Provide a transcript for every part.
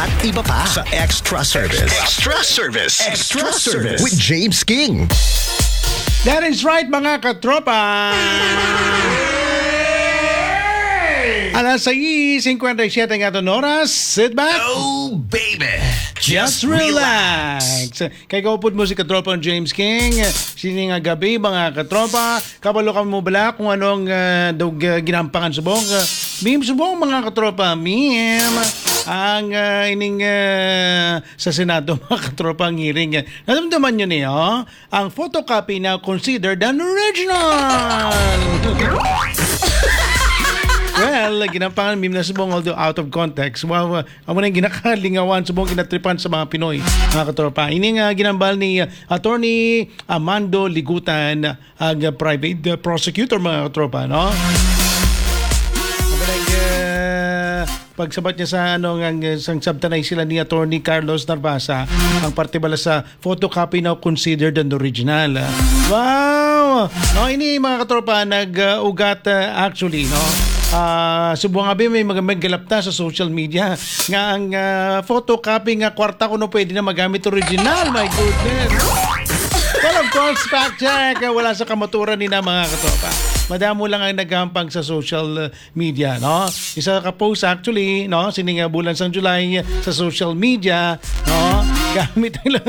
at iba pa sa Extra Service. Extra Service. Extra Service with James King. That is right, mga katropa. Alas 6:57 ng ating oras. Sit back. Oh, baby. Just relax. Kay kaupod mo si katropa James King. Sining gabi, mga katropa. Kabalo ka mo bala kung anong ginampangan subong. Meme subong, mga katropa. Meme. Ang ining sa Senado, mga katropa, ang hearing. Nadamdaman nyo niyo, ang photocopy now considered an original. Well, ginampangan meme na subong although out of context. Wow, amo na ginakalingawan subong ginatripan sa mga Pinoy, mga katropa. Ini nga ginambal ni Attorney Amando Ligutan, ang private prosecutor, mga katropa, no? Pagsabat niya sa sang sabtanay sila ni Attorney Carlos Narvasa, ang parte bala sa photocopy now considered an original. Wow! No, ini mga katropa nag-ugat actually, no? Subuang abi may magagalapta sa social media nga ang photocopy nga kwarta ko no pwede na magamit original. My goodness. Well, of course, fact check. Wala sa kamaturan ni na, mga katropa. Madamo lang ang naghampang sa social media, no? Isa ka post actually, no? Sining bulan sang July sa social media, no? Gamit lang.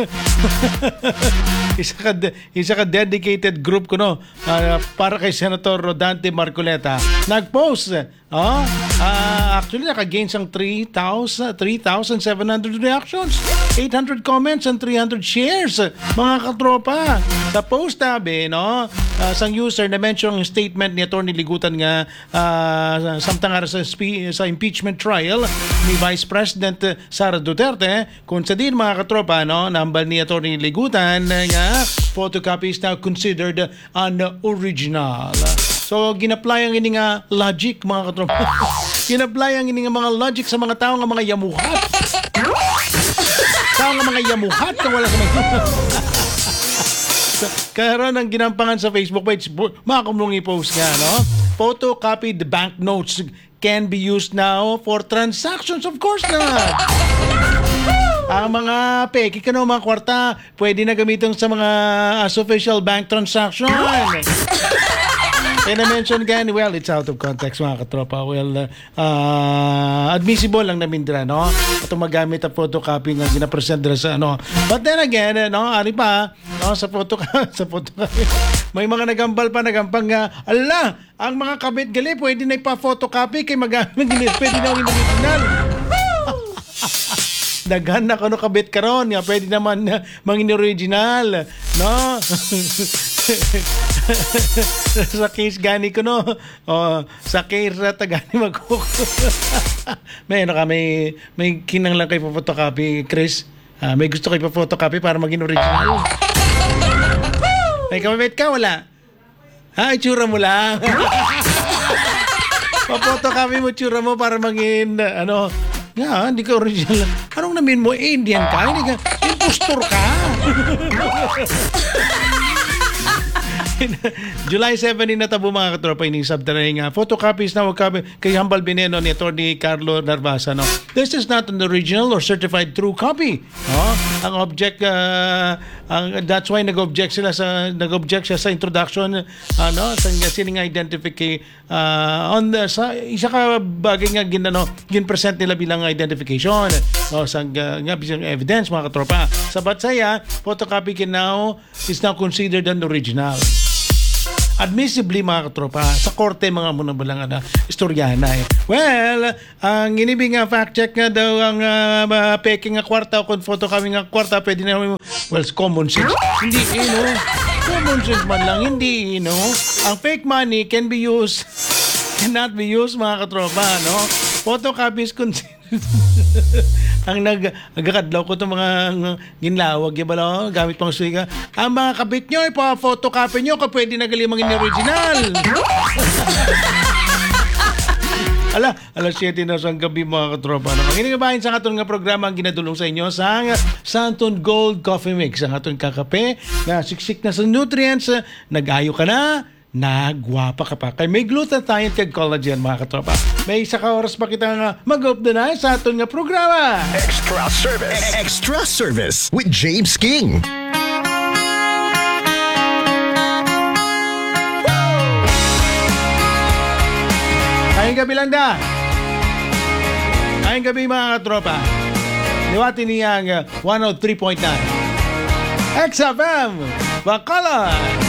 isa ka dedicated group ko, no? Para kay Senator Rodante Marcoleta. Nag-post, no? Actually naka-gain sang 3,700 reactions, 800 comments and 300 shares, mga katropa. Sa post tabi, no? Sang user na mention yung statement ni Attorney Ligutan nga samtang ara sa impeachment trial ni Vice President Sara Duterte, kung sa din, mga katropa, no, nambal ni Attorney Ligutan nga photocopy is now considered an original. So ginaplay ang ini nga logic, mga katropa. Ginaplay ang ini nga mga logic sa mga tao nga mga yamuhat. Tao nga mga yamuhat kung wala sa mga karon ang ginampangan sa Facebook page, makakumulong i-post nga, no? Photocopied banknotes can be used now for transactions, of course na. Ang mga peki ka no, mga kwarta, pwede na gamitin sa mga as official bank transaction. And I mentioned again, well, it's out of context, mga katropa. Well, admissible lang namin dira, no? At magamit ang photocopy nga ginapresent dira sa ano. But then again, no, ari pa, no, sa photocopy. May mga nagampang nga, ala, ang mga kabit gali, pwede na ipa-photocopy kay magamit, pwede na yung original. Daghan na kano kabit karon nga pwede naman mangin original, no? Sa case gani ko, no, sa case rata gani magkuko. May kinang lang kay photocopy, Chris. May gusto kay photocopy para maging original. May kamamit ka, wala? Itsura mo lang. Pa-photocopy mo, itsura mo para maging ano. Nga, hindi ka original. Anong namin mo? Indian ka? Hindi ka? Impostor ka? July 7 na tabo, mga katropa, ining sabtanay nga photocopies na kay Hambal Bineno ni Attorney Carlo Narvasa, no? This is not an original or certified true copy, no? Ang object that's why nag-object siya sa introduction, ano, sa sining identify on the sa isa ka bagay nga gin-present nila bilang identification, no, sa nga bilang evidence, mga katropa. Sa batsaya, photocopy is now considered an original. Admissibly, mga katropa, sa korte mga munabalang istoryana eh. Well, ang inibig nga fact check nga daw ang peking nga kwarta o kung photocopy nga kwarta, pwede na, well, common sense. Hindi, common sense man lang, hindi, ang fake money cannot be used, mga katropa, no? Photocopy is considered ang nagkakadlaw ko itong mga ginlawag yung gamit pang suiga. Ang mga kabit nyo, ipa-photocopy nyo kung pwede nagalimang in-original. Alas 7 na sa gabi, mga katropa. Ang inigabahin sa aton nga programa ang ginadulong sa inyo sa Santon Gold Coffee Mix. Ang aton kakape na siksik na sa nutrients, nag-ayo ka na, nagwapa ka pa. Kay may glutathione kag collagen mga katropa. May isa ka oras pa kita nga mag-open na sa aton nga programa. Extra service. Extra service with James King. Ngayong gabi lang da. Ngayong gabi mga katropa. Liwati niyang 103.9 XFM Bacolod.